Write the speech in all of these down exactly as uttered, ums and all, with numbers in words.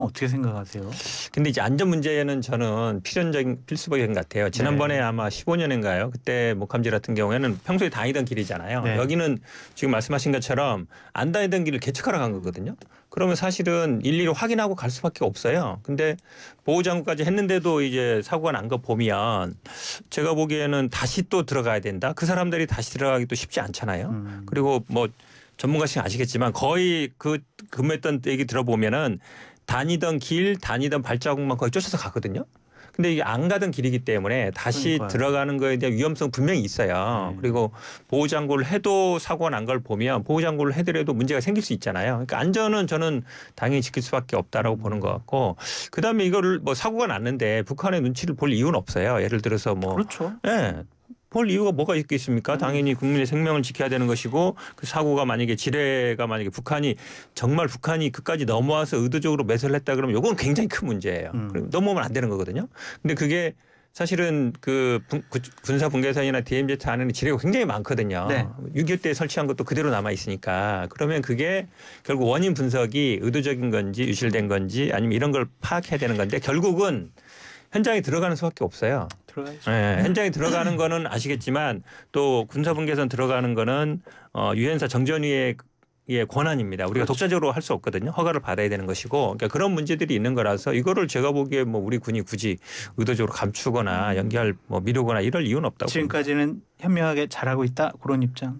어떻게 생각하세요? 근데 이제 안전 문제는 저는 필연적인 필수적인 것 같아요. 지난번에 네. 아마 십오 년인가요? 그때 목함질 같은 경우에는 평소에 다니던 길이잖아요. 네. 여기는 지금 말씀하신 것처럼 안 다니던 길을 개척하러 간 거거든요. 그러면 사실은 일일이 확인하고 갈 수밖에 없어요. 근데 보호장구까지 했는데도 이제 사고가 난 거 보면 제가 보기에는 다시 또 들어가야 된다. 그 사람들이 다시 들어가기도 쉽지 않잖아요. 음. 그리고 뭐 전문가씩 아시겠지만 거의 그 근무했던 얘기 들어보면은 다니던 길, 다니던 발자국만 거의 쫓아서 가거든요. 근데 이게 안 가던 길이기 때문에 다시 그러니까요. 들어가는 거에 대한 위험성 분명히 있어요. 네. 그리고 보호장구를 해도 사고가 난 걸 보면 보호장구를 해더라도 문제가 생길 수 있잖아요. 그러니까 안전은 저는 당연히 지킬 수밖에 없다라고 음. 보는 것 같고, 그다음에 이거를 뭐 사고가 났는데 북한의 눈치를 볼 이유는 없어요. 예를 들어서 뭐 그렇죠. 예. 볼 이유가 뭐가 있겠습니까? 당연히 국민의 생명을 지켜야 되는 것이고, 그 사고가 만약에 지뢰가 만약에 북한이 정말 북한이 그까지 넘어와서 의도적으로 매설을 했다 그러면 이건 굉장히 큰 문제예요. 음. 그럼 넘어오면 안 되는 거거든요. 근데 그게 사실은 그 군사 분계선이나 디엠지 안에는 지뢰가 굉장히 많거든요. 네. 육이오 때 설치한 것도 그대로 남아 있으니까, 그러면 그게 결국 원인 분석이 의도적인 건지 유실된 건지 아니면 이런 걸 파악해야 되는 건데, 결국은 현장에 들어가는 수밖에 없어요. 들어가야죠. 네, 현장에 들어가는 거는 아시겠지만 또 군사분계선 들어가는 거는 어, 유엔사 정전위의 의 권한입니다. 우리가 그렇죠. 독자적으로 할 수 없거든요. 허가를 받아야 되는 것이고, 그러니까 그런 문제들이 있는 거라서 이거를 제가 보기에 뭐 우리 군이 굳이 의도적으로 감추거나 연기할 뭐 미루거나 이럴 이유는 없다고 봅니다. 지금까지는 현명하게 잘하고 있다 그런 입장.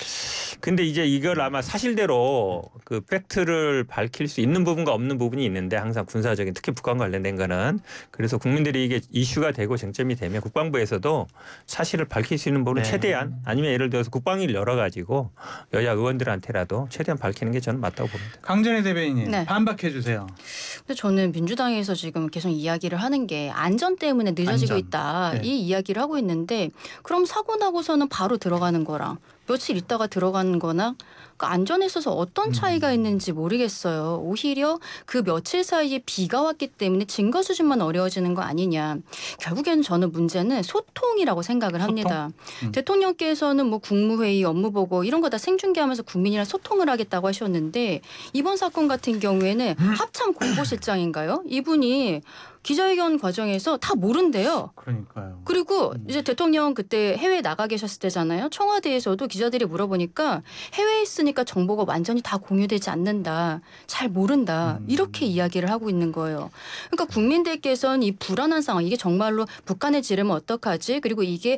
근데 이제 이걸 아마 사실대로 그 팩트를 밝힐 수 있는 부분과 없는 부분이 있는데, 항상 군사적인 특히 북한 관련된 거는, 그래서 국민들이 이게 이슈가 되고 쟁점이 되면 국방부에서도 사실을 밝힐 수 있는 부분은 네. 최대한, 아니면 예를 들어서 국방위를 열어가지고 여야 의원들한테라도 최대한 밝히는 게 저는 맞다고 봅니다. 강전의 대변인님 네. 반박해 주세요. 근데 저는 민주당에서 지금 계속 이야기를 하는 게 안전 때문에 늦어지고 안전. 있다. 네. 이 이야기를 하고 있는데, 그럼 사고 나고서는 바로 들어가는 거랑 며칠 있다가 들어가는 거나 그 안전에 있어서 어떤 차이가 있는지 모르겠어요. 오히려 그 며칠 사이에 비가 왔기 때문에 증거 수집만 어려워지는 거 아니냐. 결국에는 저는 문제는 소통이라고 생각을 합니다. 음. 대통령께서는 뭐 국무회의, 업무보고 이런 거 다 생중계하면서 국민이랑 소통을 하겠다고 하셨는데, 이번 사건 같은 경우에는 합참 공보실장인가요? 이분이 기자회견 과정에서 다 모른대요. 그러니까요. 그리고 음. 이제 대통령 그때 해외에 나가 계셨을 때잖아요. 청와대에서도 기자들이 물어보니까 해외에 있으니까 정보가 완전히 다 공유되지 않는다. 잘 모른다. 음. 이렇게 이야기를 하고 있는 거예요. 그러니까 국민들께서는 이 불안한 상황, 이게 정말로 북한에 지르면 어떡하지? 그리고 이게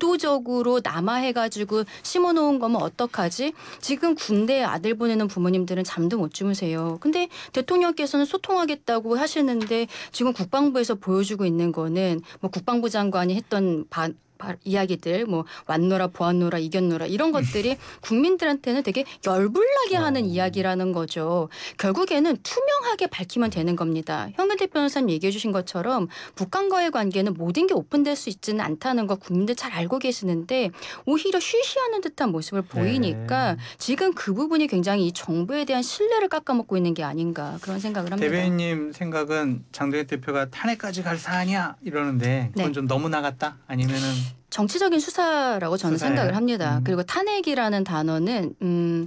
의도적으로 남하해가지고 심어놓은 거면 어떡하지? 지금 군대에 아들 보내는 부모님들은 잠도 못 주무세요. 근데 대통령께서는 소통하겠다고 하시는데 지금 국방부에서 보여주고 있는 거는 뭐 국방부 장관이 했던 바, 바, 이야기들, 뭐 왔노라 보았노라 이겼노라 이런 것들이 국민들한테는 되게 열불나게 하는 어. 이야기라는 거죠. 결국에는 투명하게 밝히면 되는 겁니다. 현근택 변호사님 얘기해 주신 것처럼 북한과의 관계는 모든 게 오픈될 수 있지는 않다는 거 국민들 잘 알고 계시는데, 오히려 쉬쉬하는 듯한 모습을 보이니까 네. 지금 그 부분이 굉장히 이 정부에 대한 신뢰를 깎아먹고 있는 게 아닌가 그런 생각을 합니다. 대변인님 생각은 장동혁 대표가 탄핵까지 갈 사안이야 이러는데 그건 네. 좀 너무 나갔다? 아니면은 정치적인 수사라고 저는 수사예요? 생각을 합니다. 음. 그리고 탄핵이라는 단어는 음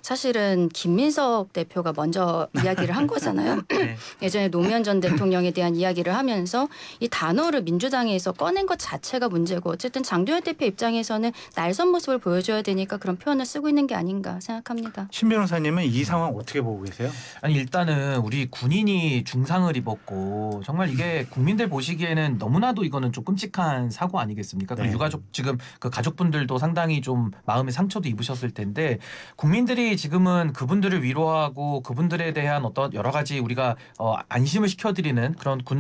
사실은 김민석 대표가 먼저 이야기를 한 거잖아요. 네. 예전에 노무현 전 대통령에 대한 이야기를 하면서 이 단어를 민주당에서 꺼낸 것 자체가 문제고, 어쨌든 장동혁 대표 입장에서는 날선 모습을 보여줘야 되니까 그런 표현을 쓰고 있는 게 아닌가 생각합니다. 신 변호사님은 이 상황 어떻게 보고 계세요? 아니 일단은 우리 군인이 중상을 입었고 정말 이게 국민들 보시기에는 너무나도 이거는 좀 끔찍한 사고 아니겠습니까? 그리고 네. 유가족 지금 그 가족분들도 상당히 좀 마음의 상처도 입으셨을 텐데, 국민들이 지금은 그분들을 위로하고 그분들에 대한 어떤 여러 가지 우리가 어 안심을 시켜드리는 그런 군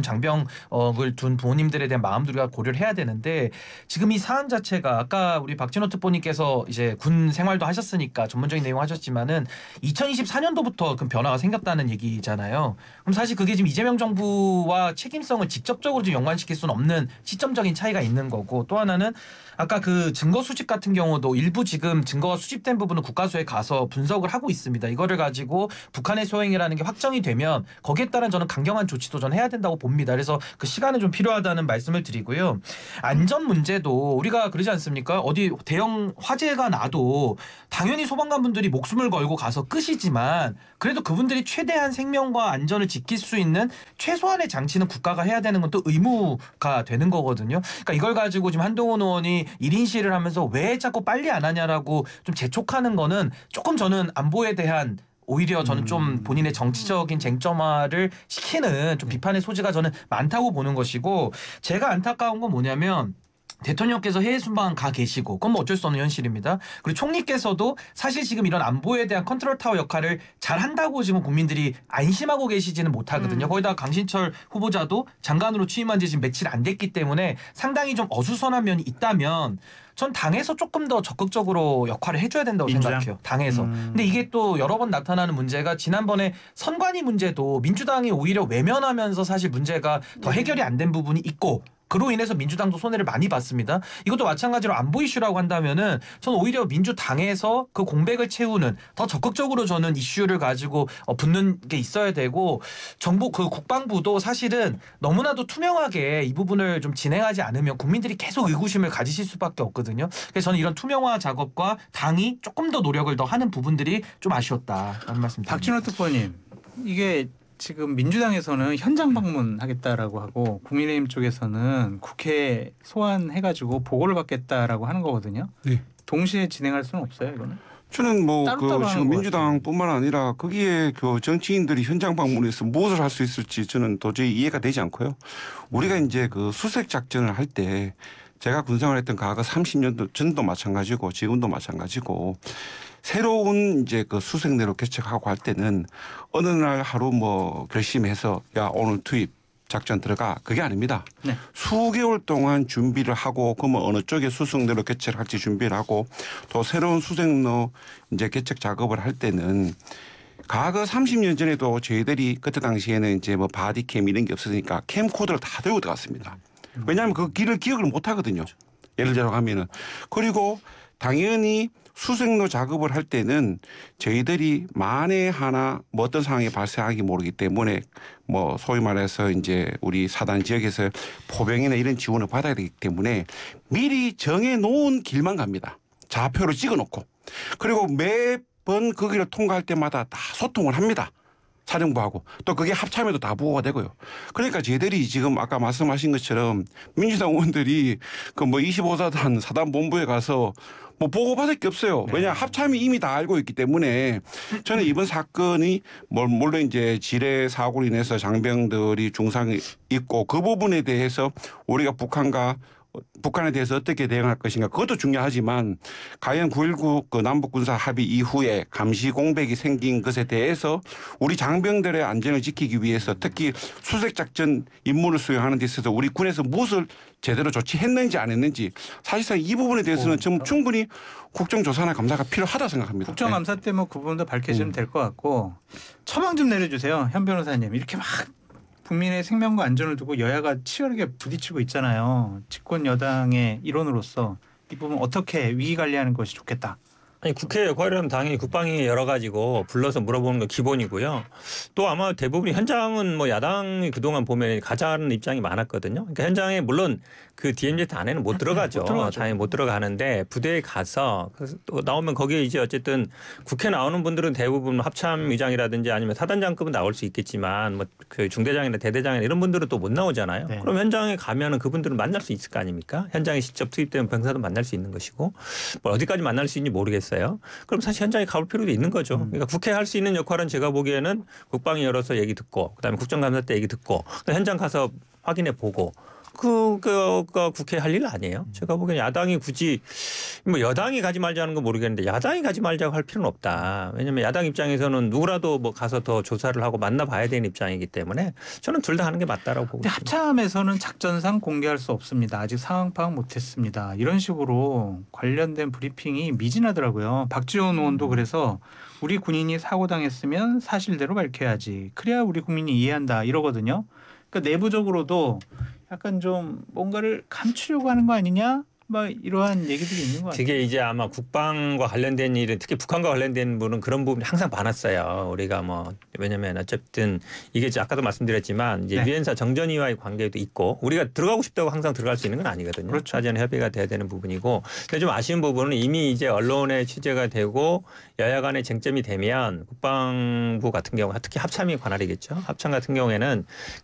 장병을 둔 부모님들에 대한 마음도 우리가 고려를 해야 되는데, 지금 이 사안 자체가 아까 우리 박진호 특보님께서 이제 군 생활도 하셨으니까 전문적인 내용 하셨지만은 이천이십사 년도부터 그 변화가 생겼다는 얘기잖아요. 그럼 사실 그게 지금 이재명 정부와 책임성을 직접적으로 좀 연관시킬 수는 없는 시점적인 차이가 있는 거고, 또 하나는 하나는 아까 그 증거 수집 같은 경우도 일부 지금 증거가 수집된 부분은 국가수에 가서 분석을 하고 있습니다. 이거를 가지고 북한의 소행이라는 게 확정이 되면 거기에 따른 저는 강경한 조치도 전 해야 된다고 봅니다. 그래서 그 시간은 좀 필요하다는 말씀을 드리고요. 안전 문제도 우리가 그러지 않습니까? 어디 대형 화재가 나도 당연히 소방관분들이 목숨을 걸고 가서 끄시지만 그래도 그분들이 최대한 생명과 안전을 지킬 수 있는 최소한의 장치는 국가가 해야 되는 건 또 의무가 되는 거거든요. 그러니까 이걸 가지고 지금 한동훈 의원이 일 인 시위를 하면서 왜 자꾸 빨리 안 하냐라고 좀 재촉하는 거는 조금 저는 안보에 대한 오히려 저는 좀 본인의 정치적인 쟁점화를 시키는 좀 비판의 소지가 저는 많다고 보는 것이고 제가 안타까운 건 뭐냐면 대통령께서 해외 순방 가 계시고 그건 뭐 어쩔 수 없는 현실입니다. 그리고 총리께서도 사실 지금 이런 안보에 대한 컨트롤 타워 역할을 잘 한다고 지금 국민들이 안심하고 계시지는 못하거든요. 음. 거기다가 강신철 후보자도 장관으로 취임한 지 지금 며칠 안 됐기 때문에 상당히 좀 어수선한 면이 있다면 전 당에서 조금 더 적극적으로 역할을 해줘야 된다고 민주당? 생각해요. 당에서. 음. 근데 이게 또 여러 번 나타나는 문제가 지난번에 선관위 문제도 민주당이 오히려 외면하면서 사실 문제가 더 해결이 안 된 부분이 있고 그로 인해서 민주당도 손해를 많이 봤습니다. 이것도 마찬가지로 안보 이슈라고 한다면은 저는 오히려 민주당에서 그 공백을 채우는 더 적극적으로 저는 이슈를 가지고 어, 붙는 게 있어야 되고 정부 그 국방부도 사실은 너무나도 투명하게 이 부분을 좀 진행하지 않으면 국민들이 계속 의구심을 가지실 수밖에 없거든요. 그래서 저는 이런 투명화 작업과 당이 조금 더 노력을 더 하는 부분들이 좀 아쉬웠다라는 말씀드립니다. 박진호 특보님, 이게 지금 민주당에서는 현장 방문하겠다라고 하고 국민의힘 쪽에서는 국회 소환해가지고 보고를 받겠다라고 하는 거거든요. 네. 동시에 진행할 수는 없어요, 이거는. 저는 뭐 따로따로 그 하는 지금 것 민주당뿐만 아니라 거기에 그 정치인들이 현장 방문해서 무엇을 할 수 있을지 저는 도저히 이해가 되지 않고요. 우리가 이제 그 수색 작전을 할 때 제가 군생활했던 과거 삼십 년도 전도 마찬가지고 지금도 마찬가지고 새로운 이제 그 수색내로 개척하고 할 때는 어느 날 하루 뭐 결심해서 야 오늘 투입 작전 들어가 그게 아닙니다. 네. 수개월 동안 준비를 하고 그러면 어느 쪽에 수색내로 개척할지 준비를 하고 또 새로운 수색로 이제 개척 작업을 할 때는 과거 삼십 년 전에도 저희들이 그때 당시에는 이제 뭐 바디캠 이런 게 없으니까 캠코더를 다 들고 들어갔습니다. 왜냐하면 그 길을 기억을 못 하거든요. 예를 들어 가면은. 그리고 당연히 수색로 작업을 할 때는 저희들이 만에 하나 뭐 어떤 상황이 발생하기 모르기 때문에 뭐 소위 말해서 이제 우리 사단 지역에서 포병이나 이런 지원을 받아야 되기 때문에 미리 정해 놓은 길만 갑니다. 좌표로 찍어 놓고. 그리고 매번 그 길을 통과할 때마다 다 소통을 합니다. 사령부하고 또 그게 합참에도 다 보고가 되고요. 그러니까 저희들이 지금 아까 말씀하신 것처럼 민주당 의원들이 그 뭐 이십오 사단 사단 본부에 가서 뭐 보고받을 게 없어요. 왜냐 합참이 이미 다 알고 있기 때문에 저는 이번 사건이 뭐 물론 이제 지뢰 사고로 인해서 장병들이 중상이 있고 그 부분에 대해서 우리가 북한과 북한에 대해서 어떻게 대응할 것인가 그것도 중요하지만 과연 구일구 그 남북군사 합의 이후에 감시 공백이 생긴 것에 대해서 우리 장병들의 안전을 지키기 위해서 특히 수색작전 임무를 수행하는 데 있어서 우리 군에서 무엇을 제대로 조치했는지 안 했는지 사실상 이 부분에 대해서는 좀 충분히 국정조사나 감사가 필요하다 생각합니다. 국정감사 때 뭐 그 부분도 밝혀지면 될 것 같고 처방 좀 내려주세요. 현 변호사님. 이렇게 막 국민의 생명과 안전을 두고 여야가 치열하게 부딪히고 있잖아요. 집권 여당의 일원으로서 이 부분 어떻게 위기 관리하는 것이 좋겠다. 아니 국회 역할은 당연히 국방이 여러 가지고 불러서 물어보는 거 기본이고요. 또 아마 대부분 현장은 뭐 야당이 그동안 보면 가자는 입장이 많았거든요. 그러니까 현장에 물론 그 디엠지 안에는 못 들어가죠. 못 들어가죠. 당연히 못 들어가는데 부대에 가서 또 나오면 거기에 이제 어쨌든 국회 나오는 분들은 대부분 합참 의장이라든지 아니면 사단장급은 나올 수 있겠지만 뭐 그 중대장이나 대대장이나 이런 분들은 또 못 나오잖아요. 네. 그럼 현장에 가면은 그분들은 만날 수 있을 거 아닙니까? 현장에 직접 투입되는 병사도 만날 수 있는 것이고 뭐 어디까지 만날 수 있는지 모르겠어요. 그럼 사실 현장에 가볼 필요도 있는 거죠. 그러니까 국회 할 수 있는 역할은 제가 보기에는 국방이 열어서 얘기 듣고 그다음에 국정감사 때 얘기 듣고 현장 가서 확인해 보고 그거가 국회 할 일 아니에요. 제가 보기엔 야당이 굳이 뭐 여당이 가지 말자는 건 모르겠는데 야당이 가지 말자고 할 필요는 없다. 왜냐하면 야당 입장에서는 누구라도 뭐 가서 더 조사를 하고 만나봐야 되는 입장이기 때문에 저는 둘 다 하는 게 맞다라고 보고 근데 있습니다. 합참에서는 작전상 공개할 수 없습니다. 아직 상황 파악 못했습니다. 이런 식으로 관련된 브리핑이 미진하더라고요. 박지원 의원도 그래서 우리 군인이 사고당했으면 사실대로 밝혀야지. 그래야 우리 국민이 이해한다 이러거든요. 그러니까 내부적으로도 약간 좀 뭔가를 감추려고 하는 거 아니냐? 뭐 이러한 얘기들이 있는 것 같아요. 그게 이제 아마 국방과 관련된 일은 특히 북한과 관련된 부분은 그런 부분이 항상 많았어요. 우리가 뭐 왜냐하면 어쨌든 이게 이제 아까도 말씀드렸지만 이제 네. 유엔사 정전위와의 관계도 있고 우리가 들어가고 싶다고 항상 들어갈 수 있는 건 아니거든요. 그렇죠. 사전에 협의가 돼야 되는 부분이고 근데 좀 아쉬운 부분은 이미 이제 언론에 취재가 되고 여야 간의 쟁점이 되면 국방부 같은 경우 특히 합참이 관할이겠죠. 합참 같은 경우에는